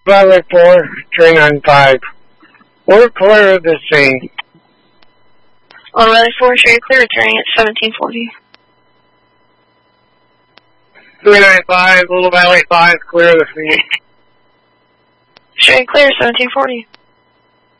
Violet 4, 395. We're clear of the scene. On Valley 4, straight clear, returning at 1740. 395, Little Valley 5, clear of the scene. Straight clear, 1740.